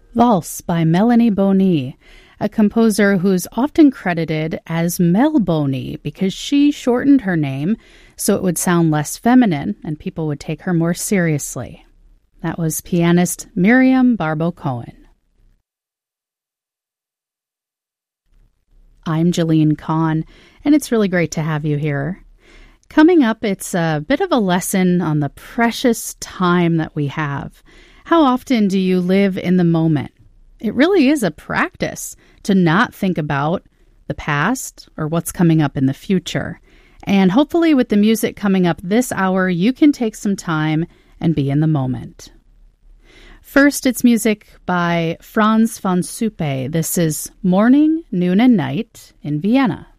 Valse by Melanie Bonny, a composer who's often credited as Mel Boney because she shortened her name so it would sound less feminine and people would take her more seriously. That was pianist Miriam Barbo-Cohen. I'm Jeline Kahn, and it's really great to have you here. Coming up, it's a bit of a lesson on the precious time that we have. How often do you live in the moment? It really is a practice to not think about the past or what's coming up in the future. And hopefully with the music coming up this hour, you can take some time and be in the moment. First, it's music by Franz von Suppe. This is Morning, Noon, and Night in Vienna.